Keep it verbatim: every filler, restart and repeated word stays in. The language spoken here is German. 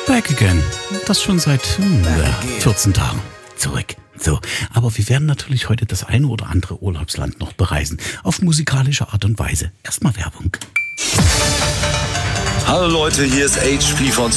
Back again. Das schon seit hm, ja, vierzehn Tagen. Zurück. So, aber wir werden natürlich heute das eine oder andere Urlaubsland noch bereisen. Auf musikalische Art und Weise. Erstmal Werbung. Hallo Leute, hier ist H P von